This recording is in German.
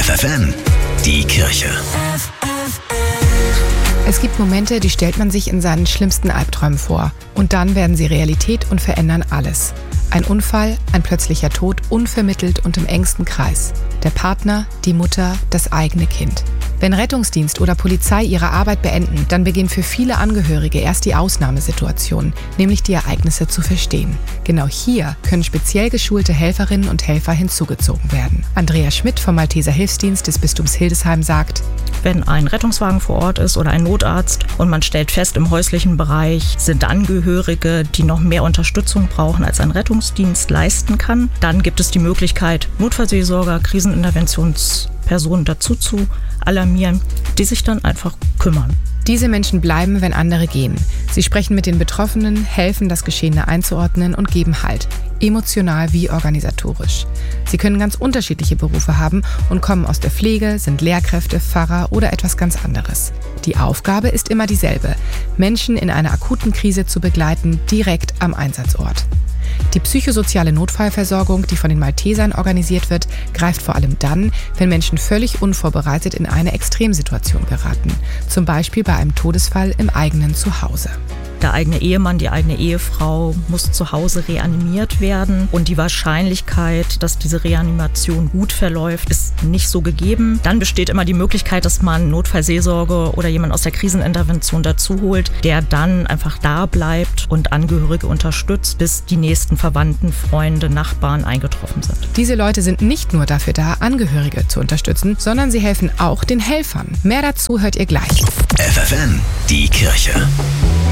FFN, die Kirche. Es gibt Momente, die stellt man sich in seinen schlimmsten Albträumen vor. Und dann werden sie Realität und verändern alles. Ein Unfall, ein plötzlicher Tod, unvermittelt und im engsten Kreis. Der Partner, die Mutter, das eigene Kind. Wenn Rettungsdienst oder Polizei ihre Arbeit beenden, dann beginnt für viele Angehörige erst die Ausnahmesituation, nämlich die Ereignisse zu verstehen. Genau hier können speziell geschulte Helferinnen und Helfer hinzugezogen werden. Andrea Schmidt vom Malteser Hilfsdienst des Bistums Hildesheim sagt: Wenn ein Rettungswagen vor Ort ist oder ein Notarzt und man stellt fest, im häuslichen Bereich sind Angehörige, die noch mehr Unterstützung brauchen, als ein Rettungsdienst leisten kann, dann gibt es die Möglichkeit, Notfallseelsorger, Kriseninterventionspersonen dazu zu alarmieren, die sich dann einfach kümmern. Diese Menschen bleiben, wenn andere gehen. Sie sprechen mit den Betroffenen, helfen, das Geschehene einzuordnen und geben Halt, emotional wie organisatorisch. Sie können ganz unterschiedliche Berufe haben und kommen aus der Pflege, sind Lehrkräfte, Pfarrer oder etwas ganz anderes. Die Aufgabe ist immer dieselbe: Menschen in einer akuten Krise zu begleiten, direkt am Einsatzort. Die psychosoziale Notfallversorgung, die von den Maltesern organisiert wird, greift vor allem dann, wenn Menschen völlig unvorbereitet in eine Extremsituation geraten. Zum Beispiel bei einem Todesfall im eigenen Zuhause. Der eigene Ehemann, die eigene Ehefrau muss zu Hause reanimiert werden und die Wahrscheinlichkeit, dass diese Reanimation gut verläuft, ist nicht so gegeben. Dann besteht immer die Möglichkeit, dass man Notfallseelsorge oder jemand aus der Krisenintervention dazu holt, der dann einfach da bleibt und Angehörige unterstützt, bis die nächsten Verwandten, Freunde, Nachbarn eingetroffen sind. Diese Leute sind nicht nur dafür da, Angehörige zu unterstützen, sondern sie helfen auch den Helfern. Mehr dazu hört ihr gleich. FFN, die Kirche.